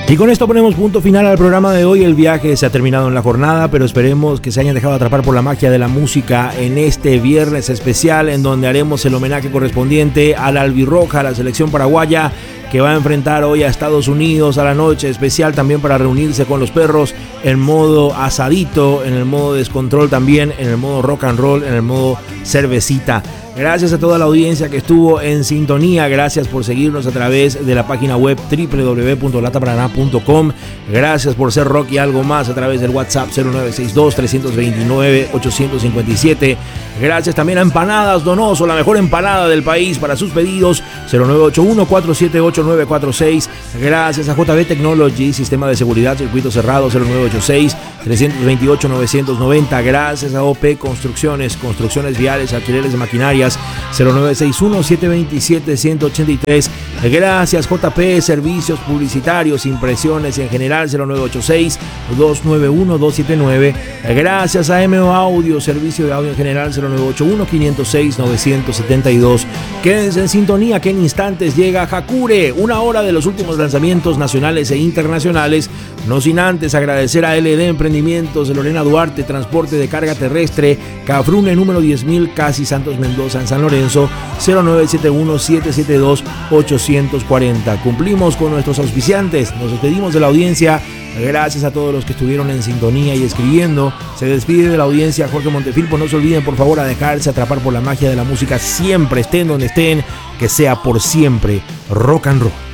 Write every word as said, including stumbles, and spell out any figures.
Y con esto ponemos punto final al programa de hoy. El viaje se ha terminado en la jornada, pero esperemos que se hayan dejado atrapar por la magia de la música en este viernes especial, en donde haremos el homenaje correspondiente a la albirroja, a la selección paraguaya, que va a enfrentar hoy a Estados Unidos a la noche, especial también para reunirse con los perros en modo asadito, en el modo descontrol también, en el modo rock and roll, en el modo cervecita. Gracias a toda la audiencia que estuvo en sintonía, gracias por seguirnos a través de la página web doble u doble u doble u punto lata paraná punto com, gracias por ser rock y algo más a través del WhatsApp cero nueve seis dos, tres dos nueve, ocho cinco siete, gracias también a Empanadas Donoso, la mejor empanada del país, para sus pedidos cero nueve ocho uno, cuatro siete ocho, nueve cuatro seis, gracias a J B Technology, sistema de seguridad, circuito cerrado cero nueve ocho seis, tres dos ocho, nueve nueve cero, gracias a O P Construcciones, construcciones viales, alquileres de maquinarias cero nueve seis uno, siete dos siete, uno ocho tres, gracias J P Servicios Publicitarios, impresiones en general cero nueve ocho seis, dos nueve uno, dos siete nueve, gracias a M O Audio, servicio de audio en general cero nueve ocho uno, cinco cero seis, nueve siete dos. Quédense en sintonía que en instantes llega Hakure, una hora de los últimos lanzamientos nacionales e internacionales, no sin antes agradecer a L D Emprendimientos de Lorena Duarte, transporte de carga terrestre, Cafrune número diez mil, Casi Santos Mendoza en San Lorenzo, cero nueve siete uno, siete siete dos, ocho cuatro cero. Cumplimos con nuestros auspiciantes, nos despedimos de la audiencia. Gracias a todos los que estuvieron en sintonía y escribiendo. Se despide de la audiencia Jorge Montefilpo. No se olviden por favor a dejarse atrapar por la magia de la música, siempre estén donde estén, que sea por siempre rock and roll.